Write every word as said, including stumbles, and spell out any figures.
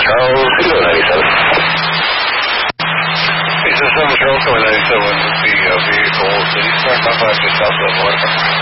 Charles, Kilo ninety-seven. He says seven Charles, Kilo ninety-seven with the uh, vehicle. City Smart, my five, just south of Waterfront.